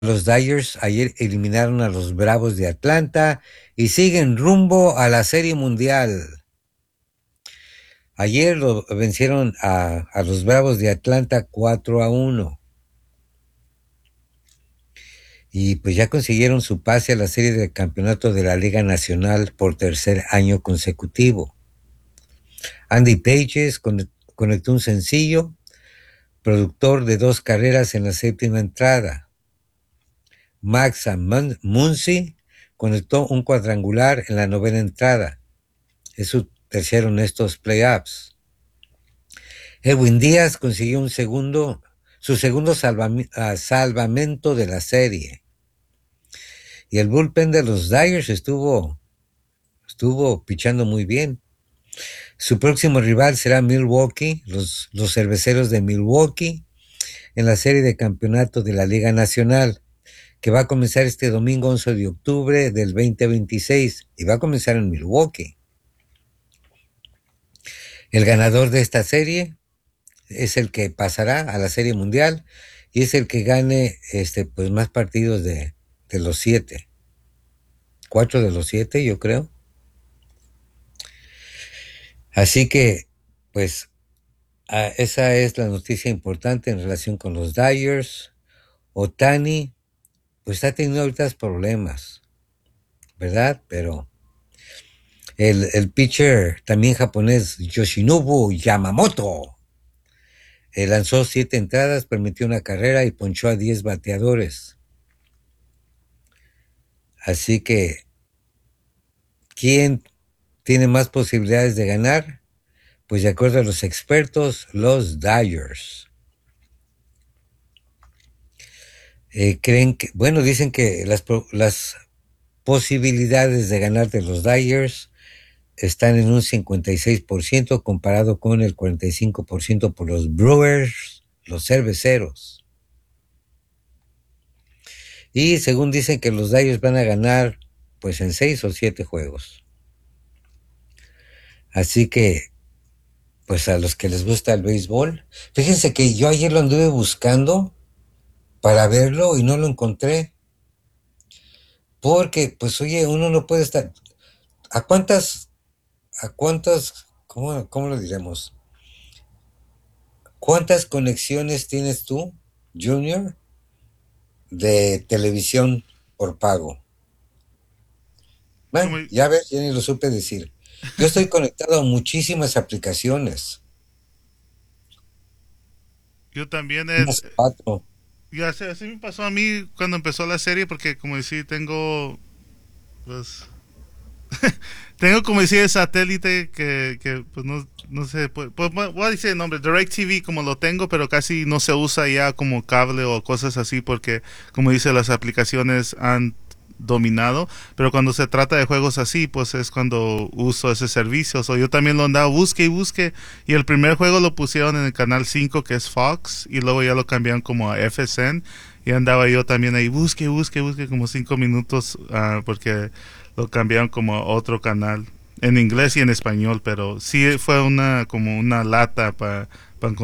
Los Dodgers ayer eliminaron a los Bravos de Atlanta y siguen rumbo a la Serie Mundial. Ayer vencieron a los Bravos de Atlanta 4-1. Y pues ya consiguieron su pase a la serie de campeonato de la Liga Nacional por tercer año consecutivo. Andy Pages conectó un sencillo, productor de 2 carreras en la séptima entrada. Max Muncy conectó un cuadrangular en la novena entrada. Es su tercero en estos playoffs. Edwin Díaz consiguió su segundo salvamento de la serie. Y el bullpen de los Dodgers estuvo pichando muy bien. Su próximo rival será Milwaukee, los cerveceros de Milwaukee, en la serie de campeonato de la Liga Nacional, que va a comenzar este domingo 11 de octubre del 2026 y va a comenzar en Milwaukee. El ganador de esta serie es el que pasará a la Serie Mundial y es el que gane pues más partidos de los 7. 4 de los 7, yo creo. Así que, pues, esa es la noticia importante en relación con los Dodgers. Ohtani, pues está teniendo ahorita problemas, ¿verdad? Pero el pitcher también japonés Yoshinobu Yamamoto lanzó 7 entradas, permitió una carrera y ponchó a 10 bateadores. Así que, ¿quién tiene más posibilidades de ganar? Pues de acuerdo a los expertos, los Dodgers. Dicen que las posibilidades de ganar de los Dodgers están en un 56% comparado con el 45% por los Brewers, los cerveceros. Y según dicen que los Dodgers van a ganar pues en 6 o 7 juegos. Así que, pues a los que les gusta el béisbol, fíjense que yo ayer lo anduve buscando para verlo y no lo encontré. Porque, pues oye, uno no puede estar... ¿A cuántas, cómo lo diremos? ¿Cuántas conexiones tienes tú, Junior, de televisión por pago? Bueno, Como ya ves, ya ni lo supe decir. Yo estoy conectado a muchísimas aplicaciones, yo también, unas 4. ya así me pasó a mí cuando empezó la serie, porque como decía, pues, tengo como decía el satélite que pues no sé, pues, voy a decir el nombre, DirecTV como lo tengo, pero casi no se usa ya como cable o cosas así, porque como dice, las aplicaciones han dominado, pero cuando se trata de juegos así, pues es cuando uso ese servicio. So, yo también lo andaba, busque y busque, y el primer juego lo pusieron en el canal 5 que es Fox, y luego ya lo cambiaron como a FSN, y andaba yo también ahí, busque como 5 minutos, porque lo cambiaron como a otro canal, en inglés y en español, pero sí fue como una lata para